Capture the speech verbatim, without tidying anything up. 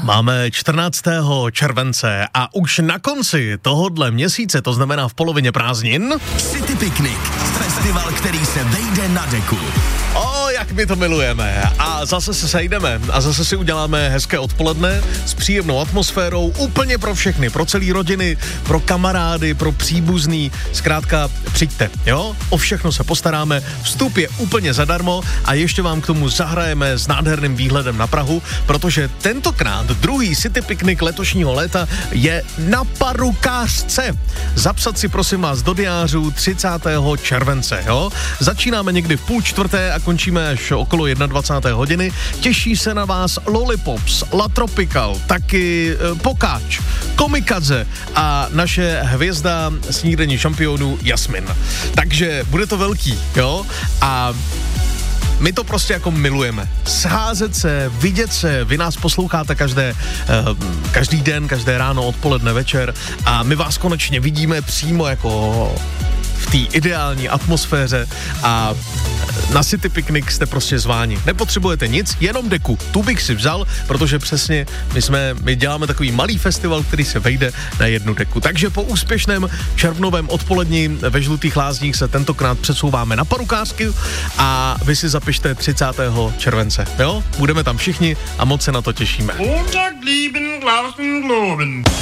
Máme čtrnáctého července a už na konci tohodle měsíce, to znamená v polovině prázdnin, City Picnic, festival, který se vejde na deku. O, jak my to milujeme. A zase se sejdeme a zase si uděláme hezké odpoledne s příjemnou atmosférou úplně pro všechny, pro celý rodiny, pro kamarády, pro příbuzný. Zkrátka přijďte, jo? O všechno se postaráme, vstup je úplně zadarmo a ještě vám k tomu zahrajeme s nádherným výhledem na Prahu, protože tentokrát druhý City Picnic letošního léta je na Parukářce. Zapsat si prosím vás do diářů třicátého července, jo? Začínáme někdy v půl čtvrté a končíme až okolo dvacáté jedné hodiny. Těší se na vás Lollipops, La Tropical, taky e, Pokáč, Komikadze a naše hvězda snídení šampionů Jasmin. Takže bude to velký, jo? A my to prostě jako milujeme. Scházet se, vidět se, vy nás posloucháte každé, každý den, každé ráno, odpoledne, večer a my vás konečně vidíme přímo jako v té ideální atmosféře a na City Picnic jste prostě zváni. Nepotřebujete nic, jenom deku. Tu bych si vzal, protože přesně my jsme, my děláme takový malý festival, který se vejde na jednu deku. Takže po úspěšném červnovém odpolední ve Žlutých Lázních se tentokrát přesouváme na Parukářsky a vy si zapište třicátého července. Jo? Budeme tam všichni a moc se na to těšíme.